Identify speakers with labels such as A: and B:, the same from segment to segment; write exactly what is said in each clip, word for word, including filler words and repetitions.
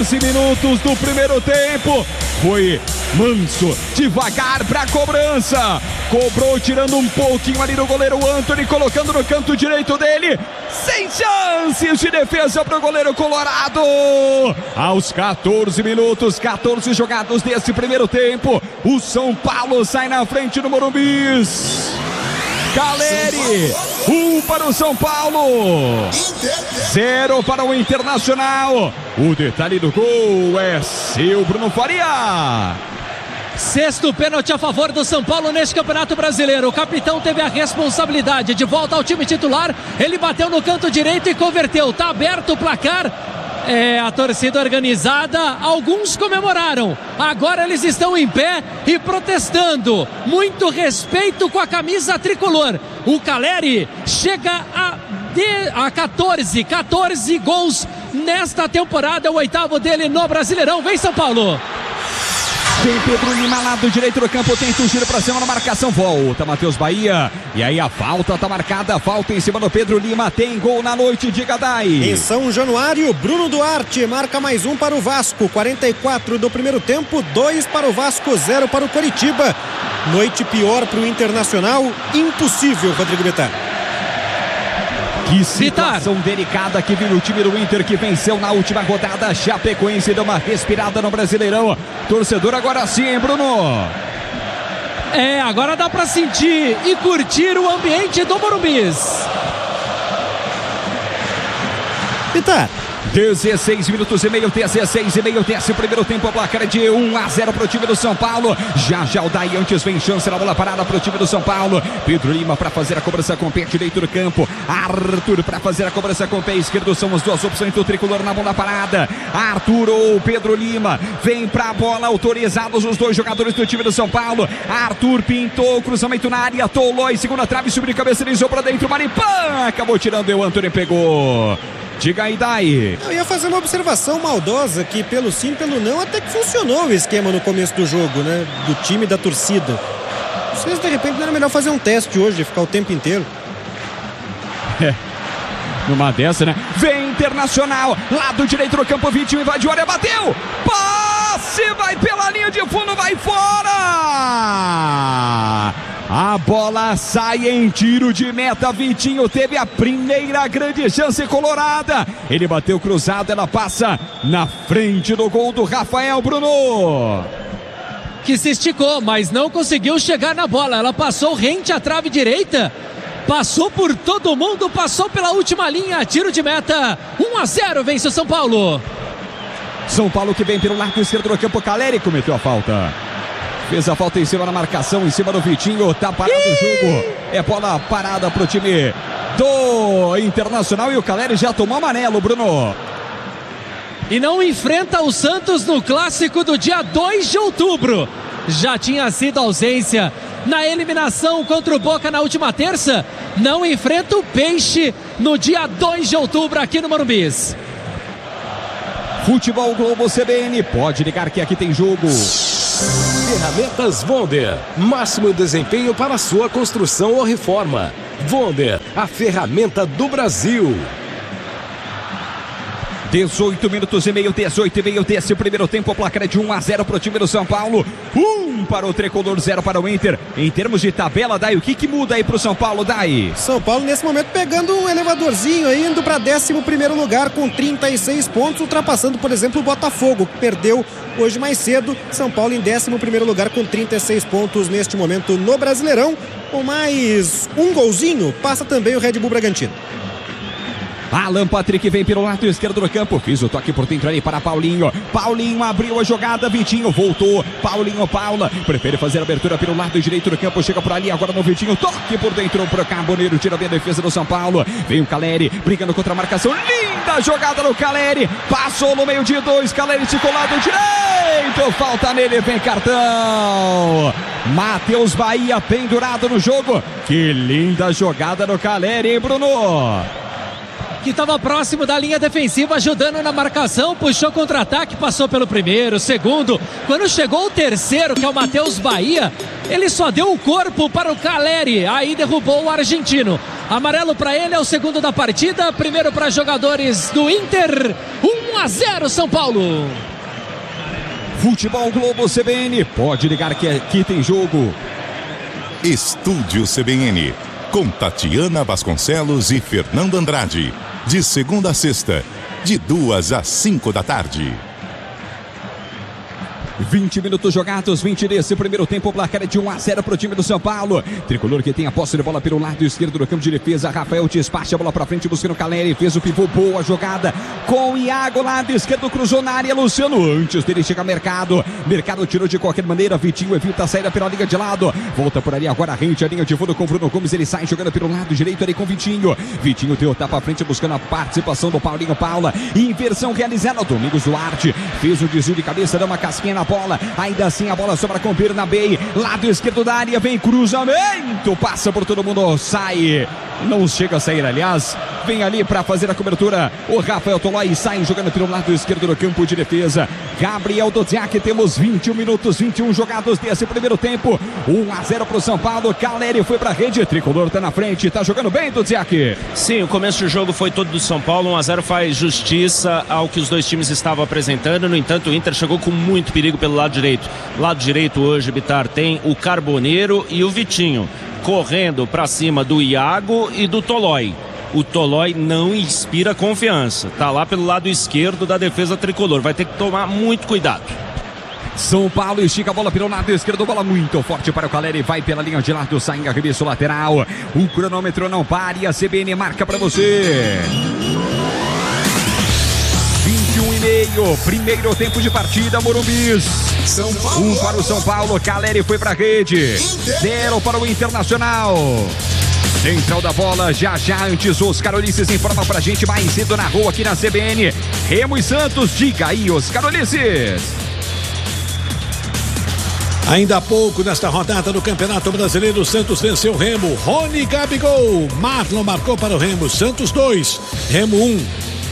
A: quatorze minutos do primeiro tempo. Foi manso, devagar para a cobrança. Cobrou tirando um pouquinho ali do goleiro Antony, colocando no canto direito dele. Sem chances de defesa para o goleiro colorado. Aos quatorze minutos, quatorze jogados desse primeiro tempo, o São Paulo sai na frente do Morumbi. Caleri, um para o São Paulo, zero para o Internacional. O detalhe do gol é seu, Bruno Faria.
B: Sexto pênalti a favor do São Paulo neste Campeonato Brasileiro. O capitão teve a responsabilidade de volta ao time titular. Ele bateu no canto direito e converteu. Tá aberto o placar. É, a torcida organizada, alguns comemoraram. Agora eles estão em pé e protestando. Muito respeito com a camisa tricolor. O Caleri chega a, de, a catorze, catorze gols nesta temporada. É o oitavo dele no Brasileirão. Vem São Paulo.
A: Vem Pedro Lima, lado direito do campo, tenta o giro pra cima na marcação, volta Matheus Bahia, e aí a falta tá marcada, falta em cima do Pedro Lima, tem gol na noite de Gadai.
C: Em São Januário, Bruno Duarte marca mais um para o Vasco, quarenta e quatro do primeiro tempo, dois para o Vasco, zero para o Coritiba. Noite pior para o Internacional, impossível, Rodrigo Bittar.
A: Que situação delicada que viu o time do Inter, que venceu na última rodada. Chapecoense deu uma respirada no Brasileirão. Torcedor agora sim, hein, Bruno?
B: É, agora dá pra sentir e curtir o ambiente do Morumbi.
C: Bittar.
A: dezesseis minutos e meio, dezesseis e meio desse primeiro tempo, a placar de um a zero para o time do São Paulo. Já já o Daí antes vem chance na bola parada para o time do São Paulo. Pedro Lima para fazer a cobrança com o pé direito do campo. Arthur para fazer a cobrança com o pé esquerdo. São as duas opções do tricolor na bola parada. Arthur ou Pedro Lima vem para a bola, autorizados os dois jogadores do time do São Paulo. Arthur pintou, cruzamento na área, Tolói, segunda trave, subiu de cabeça, deslizou para dentro, Maripã acabou tirando e o Antony pegou. Diga aí, Dai.
C: Eu ia fazer uma observação maldosa que pelo sim, pelo não, até que funcionou o esquema no começo do jogo, né? Do time e da torcida. Não sei se de repente não era melhor fazer um teste hoje, ficar o tempo inteiro.
A: É, numa dessa, né? Vem Internacional, lado direito do campo, Vitinho invadiu a área, bateu! Passe, vai pela linha de fundo, vai fora! A bola sai em tiro de meta. Vitinho teve a primeira grande chance colorada. Ele bateu cruzado, ela passa na frente do gol do Rafael Bruno.
B: Que se esticou, mas não conseguiu chegar na bola. Ela passou rente à trave direita. Passou por todo mundo, passou pela última linha. Tiro de meta. um a zero, vence o São Paulo.
A: São Paulo que vem pelo lado esquerdo do campo. Caleri cometeu a falta. Fez a falta em cima da marcação, em cima do Vitinho. Tá parado o jogo. É bola parada pro time do Internacional. E o Caleri já tomou amarelo, Bruno.
B: E não enfrenta o Santos no clássico do dia dois de outubro. Já tinha sido ausência na eliminação contra o Boca na última terça. Não enfrenta o Peixe no dia dois de outubro aqui no Morumbi.
A: Futebol Globo C B N. Pode ligar que aqui tem jogo.
D: Ferramentas Wonder, máximo desempenho para sua construção ou reforma. Wonder, a ferramenta do Brasil.
A: dezoito minutos e meio, dezoito e meio desse primeiro tempo, a placar é de um a zero para o time do São Paulo. um para o Tricolor, zero para o Inter. Em termos de tabela, Dai, o que que muda aí para o São Paulo, Dai?
C: São Paulo nesse momento pegando um elevadorzinho aí, indo para décimo primeiro lugar com trinta e seis pontos, ultrapassando, por exemplo, o Botafogo, que perdeu hoje mais cedo. São Paulo em décimo primeiro lugar com trinta e seis pontos neste momento no Brasileirão. Com mais um golzinho, passa também o Red Bull Bragantino.
A: Alan Patrick vem pelo lado esquerdo do campo, fiz o toque por dentro ali para Paulinho. Paulinho abriu a jogada, Vitinho voltou. Paulinho, Paula, prefere fazer a abertura pelo lado direito do campo, chega por ali agora no Vitinho, toque por dentro para Carboneiro, tira bem a defesa do São Paulo. Vem o Caleri, brigando contra a marcação, linda jogada do Caleri, passou no meio de dois, Caleri ficou lado direito, falta nele, vem cartão. Matheus Bahia pendurado no jogo, que linda jogada do Caleri, hein, Bruno?
B: Que estava próximo da linha defensiva, ajudando na marcação, puxou contra-ataque, passou pelo primeiro, segundo. Quando chegou o terceiro, que é o Matheus Bahia, ele só deu o corpo para o Caleri, aí derrubou o argentino. Amarelo para ele, é o segundo da partida, primeiro para jogadores do Inter, um a zero São Paulo.
A: Futebol Globo C B N, pode ligar que aqui tem jogo.
E: Estúdio C B N, com Tatiana Vasconcelos e Fernando Andrade, de segunda a sexta, de duas às cinco da tarde.
A: vinte minutos jogados, vinte desse primeiro tempo, o placar é de um a zero para o time do São Paulo. Tricolor que tem a posse de bola pelo lado esquerdo do campo de defesa. Rafael despacha a bola para frente, buscando Caleri, fez o pivô, boa jogada com o Iago, lado esquerdo, cruzou na área, Luciano, antes dele chega Mercado. Mercado tirou de qualquer maneira, Vitinho evita a saída pela linha de lado, volta por ali agora, rente a linha de fundo com Bruno Gomes, ele sai jogando pelo lado direito ali com Vitinho. Vitinho deu tapa à frente, buscando a participação do Paulinho Paula. Inversão realizada, Domingos Duarte fez o desvio de cabeça, dá uma casquinha na bola, ainda assim a bola sobra com Bernabei, lado esquerdo da área, vem cruzamento, passa por todo mundo, sai, não chega a sair, aliás, vem ali para fazer a cobertura o Rafael Tolói, sai jogando pelo lado esquerdo do campo de defesa, Gabriel Dodziak. Temos vinte e um minutos, vinte e um jogados desse primeiro tempo, um a zero para o São Paulo. Caleri foi para a rede, Tricolor tá na frente, tá jogando bem, Dodziak.
F: Sim, o começo do jogo foi todo do São Paulo, um a zero faz justiça ao que os dois times estavam apresentando. No entanto, o Inter chegou com muito perigo pelo lado direito. Lado direito hoje, Bitar, tem o Carboneiro e o Vitinho correndo para cima do Iago e do Tolói. O Tolói não inspira confiança, tá lá pelo lado esquerdo da defesa tricolor, vai ter que tomar muito cuidado.
A: São Paulo estica a bola pelo lado esquerdo, bola muito forte para o Caleri, vai pela linha de lado, sai em arremesso lateral, o cronômetro não para e a C B N marca para você. vinte e um e meio, primeiro tempo de partida, Morumbis. Um para o São Paulo, Caleri foi para a rede, zero para o Internacional. Central da bola, já já antes Oscar Ulisses informa pra gente mais cedo na rua aqui na C B N. Remo e Santos, diga aí, Oscar Ulisses.
G: Ainda há pouco nesta rodada do Campeonato Brasileiro, o Santos venceu o Remo, Rony Gabigol, Marlon marcou para o Remo, Santos dois, Remo um.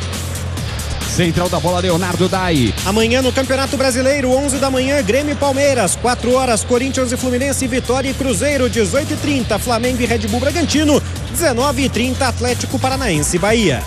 A: Central da bola, Leonardo Dai.
C: Amanhã no Campeonato Brasileiro, onze da manhã, Grêmio e Palmeiras. quatro horas, Corinthians e Fluminense, Vitória e Cruzeiro. dezoito e trinta, Flamengo e Red Bull Bragantino. dezenove e trinta, Atlético Paranaense e Bahia.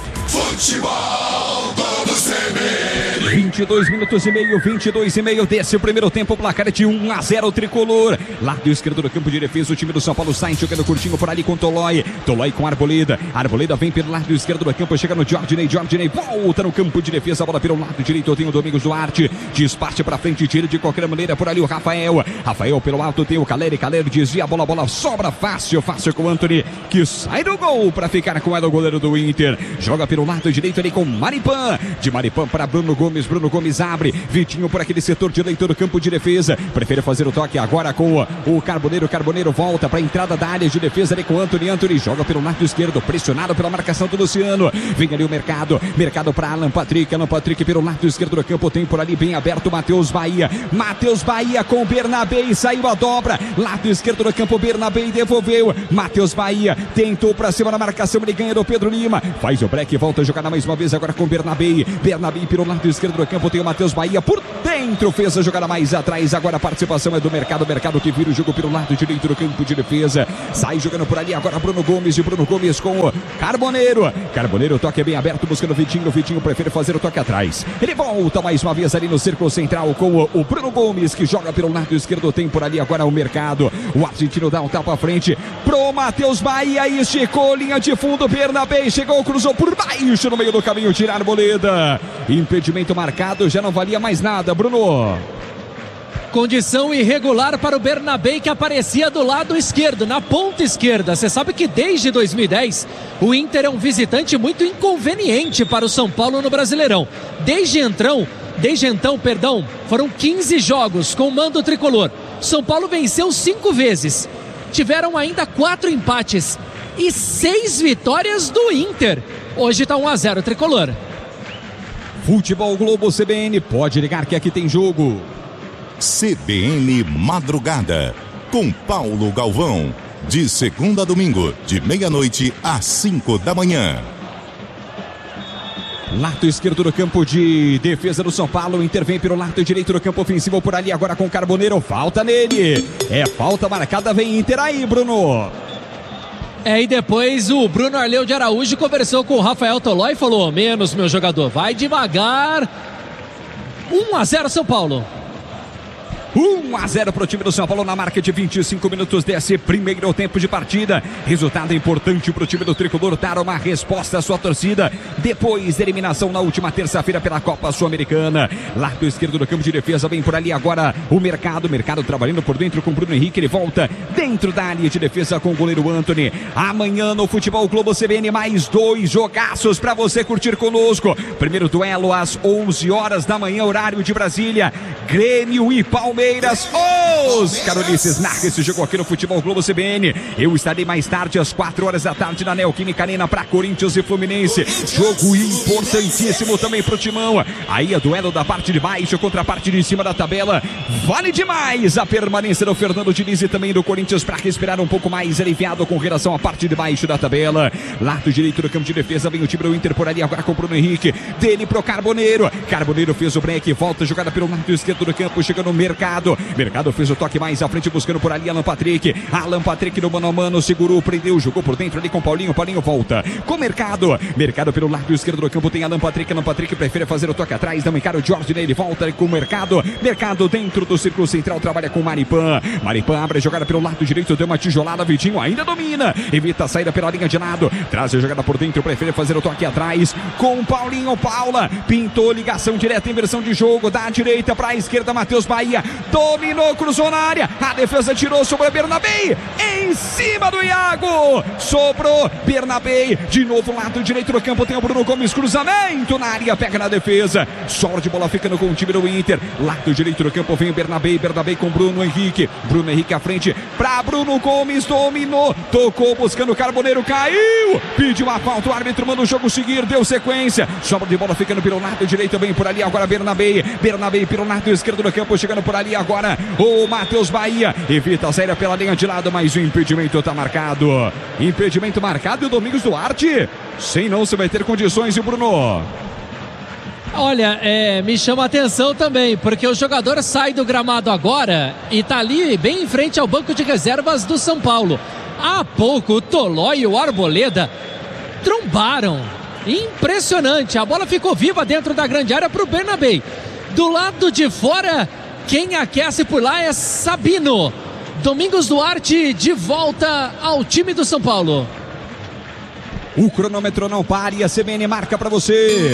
E: Futebol do C B N.
A: vinte e dois minutos e meio, vinte e dois e meio desse primeiro tempo, placar é de um a zero Tricolor. Lado esquerdo do campo de defesa, o time do São Paulo sai jogando curtinho por ali com Tolói. Tolói com Arboleda. Arboleda vem pelo lado esquerdo do campo, chega no Jorginei. Jorginei volta no campo de defesa, a bola pelo lado direito, tem o Domingos Duarte. Despacha pra frente, tira de qualquer maneira por ali o Rafael. Rafael pelo alto tem o Caleri. Caleri desvia a bola, a bola sobra fácil, fácil com o Antony, que sai do gol pra ficar com ela o goleiro do Inter. Joga pelo lado direito ali com Maripan. De Maripan para Bruno Gomes. Bruno Gomes abre. Vitinho por aquele setor direito do campo de defesa. Prefere fazer o toque agora com o Carboneiro. Carboneiro volta para a entrada da área de defesa ali com o Antony. Antony joga pelo lado esquerdo, pressionado pela marcação do Luciano. Vem ali o Mercado. Mercado para Alan Patrick. Alan Patrick pelo lado esquerdo do campo. Tem por ali bem aberto Matheus Bahia. Matheus Bahia com Bernabei. Saiu a dobra. Lado esquerdo do campo. Bernabei devolveu. Matheus Bahia tentou para cima na marcação. Ele ganha do Pedro Lima. Faz o break. Volta a jogar mais uma vez agora com Bernabei. Bernabei pelo lado esquerdo do campo. Tem o Matheus Bahia por dentro. Fez a jogada mais atrás. Agora a participação é do Mercado. Mercado que vira o jogo pelo lado direito do campo de defesa. Sai jogando por ali agora Bruno Gomes. E Bruno Gomes com o Carboneiro. Carboneiro, toque bem aberto, buscando o Vitinho. O Vitinho prefere fazer o toque atrás. Ele volta mais uma vez ali no círculo central com o, o Bruno Gomes, que joga pelo lado esquerdo. Tem por ali agora o Mercado. O argentino dá um tapa à frente pro Matheus Bahia. Esticou, linha de fundo. Bernabei chegou, cruzou por baixo no meio do caminho. Tira a Arboleda. Impedimento marcado, já não valia mais nada, Bruno.
B: Condição irregular para o Bernabei, que aparecia do lado esquerdo, na ponta esquerda. Você sabe que desde dois mil e dez o Inter é um visitante muito inconveniente para o São Paulo no Brasileirão. Desde então, desde então, perdão, foram quinze jogos com o mando tricolor. São Paulo venceu cinco vezes. Tiveram ainda quatro empates e seis vitórias do Inter. Hoje está um a zero tricolor.
A: Futebol Globo C B N, pode ligar que aqui tem jogo.
E: C B N Madrugada, com Paulo Galvão, de segunda a domingo, de meia-noite às cinco da manhã.
A: Lado esquerdo do campo de defesa do São Paulo, intervém pelo lado direito do campo ofensivo por ali agora com Carboneiro, falta nele, é falta marcada, vem Inter aí, Bruno.
B: É, e depois o Bruno Arleu de Araújo conversou com o Rafael Toló e falou: menos, meu jogador, vai devagar. um a zero São Paulo.
A: um a zero para o time do São Paulo na marca de vinte e cinco minutos desse primeiro tempo de partida. Resultado importante para o time do Tricolor dar uma resposta à sua torcida depois da eliminação na última terça-feira pela Copa Sul-Americana. Lado esquerdo do campo de defesa, vem por ali agora o Mercado. Mercado trabalhando por dentro com o Bruno Henrique. Ele volta dentro da área de defesa com o goleiro Antony. Amanhã no Futebol Globo C B N, mais dois jogaços para você curtir conosco. Primeiro duelo às onze horas da manhã, horário de Brasília. Grêmio e Palmeiras. Os Carolices narra esse jogo aqui no Futebol Globo C B N. Eu estarei mais tarde, às quatro horas da tarde, na Neoquímica Arena para Corinthians e Fluminense. Jogo importantíssimo também pro Timão. Aí é duelo da parte de baixo contra a parte de cima da tabela. Vale demais a permanência do Fernando Diniz e também do Corinthians para respirar um pouco mais aliviado com relação à parte de baixo da tabela. Lado direito do campo de defesa, vem o time do Inter por ali agora com o Bruno Henrique. Dele pro Carboneiro. Carboneiro fez o break, volta a jogada pelo lado esquerdo do campo, chega no Mercado. Mercado fez o toque mais à frente, buscando por ali Alan Patrick. Alan Patrick no mano a mano, segurou, prendeu, jogou por dentro ali com Paulinho. Paulinho volta com Mercado. Mercado pelo lado esquerdo do campo, tem Alan Patrick. Alan Patrick prefere fazer o toque atrás, não encara o Jorge, ele volta com o Mercado. Mercado dentro do círculo central, trabalha com o Maripan. Maripan abre a jogada pelo lado direito, deu uma tijolada, Vitinho ainda domina, evita a saída pela linha de lado, traz a jogada por dentro, prefere fazer o toque atrás com o Paulinho. Paula pintou ligação direta, inversão de jogo, da direita para a esquerda, Matheus Bahia dominou, cruzou na área, a defesa tirou sobre a Bernabé, em cima do Iago, sobrou Bernabé, de novo lado direito do campo, tem o Bruno Gomes, cruzamento na área, pega na defesa, sorte, bola ficando com o time do Inter, lado direito do campo, vem o Bernabé, Bernabé com Bruno Henrique, Bruno Henrique à frente, pra Bruno Gomes, dominou, tocou, buscando o Carboneiro, caiu, pediu a falta, o árbitro manda o jogo seguir, deu sequência, sobra de bola ficando pelo lado direito, vem por ali agora Bernabé, Bernabé pelo lado esquerdo do campo, chegando por ali agora o Matheus Bahia, evita a saída pela linha de lado, mas o impedimento está marcado, impedimento marcado, e o Domingos Duarte, sem não se vai ter condições, e o Bruno?
B: Olha, é, me chama a atenção também, porque o jogador sai do gramado agora e tá ali bem em frente ao banco de reservas do São Paulo. Há pouco o Toló e o Arboleda trombaram, impressionante, a bola ficou viva dentro da grande área para o Bernabé. Do lado de fora, quem aquece por lá é Sabino. Domingos Duarte de volta ao time do São Paulo.
A: O cronômetro não para e a C B N marca para você.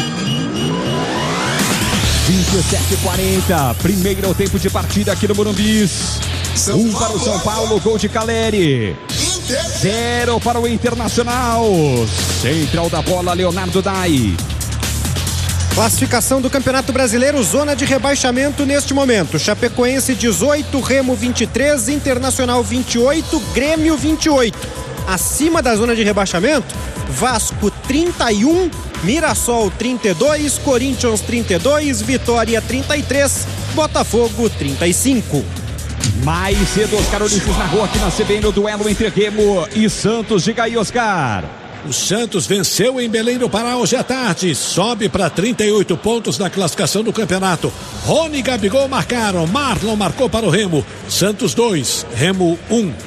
A: vinte e sete e quarenta, primeiro tempo de partida aqui no Morumbi. Um para o São Paulo, gol de Caleri. Zero para o Internacional. Central da bola, Leonardo Dai.
C: Classificação do Campeonato Brasileiro, zona de rebaixamento neste momento. Chapecoense dezoito, Remo vinte e três, Internacional vinte e oito, Grêmio vinte e oito. Acima da zona de rebaixamento, Vasco trinta e um, Mirassol trinta e dois, Corinthians trinta e dois, Vitória trinta e três, Botafogo trinta e cinco.
A: Mais cedo os Carolices na rua aqui na C B N, no duelo entre Remo e Santos. Diga aí, Oscar.
G: O Santos venceu em Belém do Pará hoje à tarde, sobe para trinta e oito pontos na classificação do campeonato. Rony e Gabigol marcaram, Marlon marcou para o Remo. Santos dois, Remo um.